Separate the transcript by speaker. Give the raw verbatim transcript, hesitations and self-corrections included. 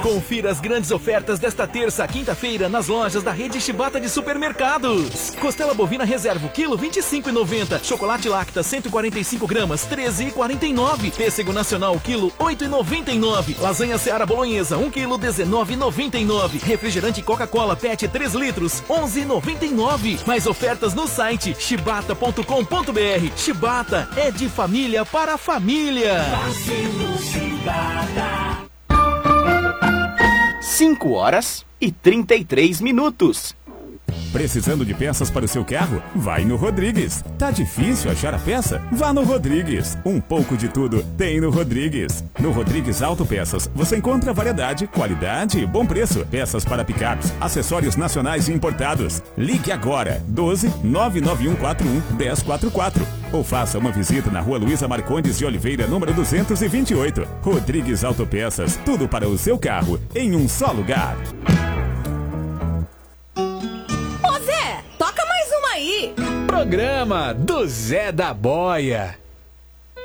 Speaker 1: Confira as grandes ofertas desta terça, quinta-feira, nas lojas da rede Chibata de supermercados. Costela bovina reserva, quilo vinte e cinco reais e noventa centavos. Chocolate Lacta, cento e quarenta e cinco gramas, treze reais e quarenta e nove centavos. Pêssego nacional, quilo, oito reais e noventa e nove centavos. Lasanha Seara Bolonhesa, um quilo, dezenove reais e noventa e nove centavos. Refrigerante Coca-Cola Pet três litros, onze reais e noventa e nove centavos. Mais ofertas no site chibata ponto com ponto br. Chibata é de família para família.
Speaker 2: cinco horas e trinta e três minutos.
Speaker 3: Precisando de peças para o seu carro? Vai no Rodrigues. Tá difícil achar a peça? Vá no Rodrigues. Um pouco de tudo tem no Rodrigues. No Rodrigues Autopeças você encontra variedade, qualidade e bom preço. Peças para picapes, acessórios nacionais e importados. Ligue agora doze, nove nove um quatro um, um zero quatro quatro ou faça uma visita na Rua Luísa Marcondes de Oliveira, número duzentos e vinte e oito. Rodrigues Autopeças, tudo para o seu carro em um só lugar.
Speaker 4: Ô Zé, toca mais uma aí.
Speaker 5: Programa do Zé da Boia.